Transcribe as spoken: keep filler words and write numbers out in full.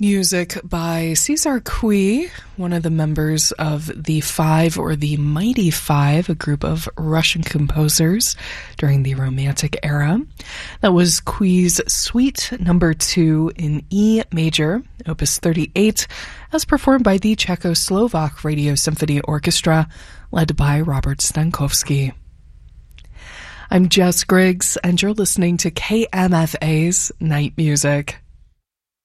Music by Cesar Cui, one of the members of the Five or the Mighty Five, a group of Russian composers during the Romantic era. That was Cui's Suite Number Two in E major, Opus thirty-eight, as performed by the Czechoslovak Radio Symphony Orchestra, led by Robert Stankowski. I'm Jess Griggs, and you're listening to K M F A's Night Music.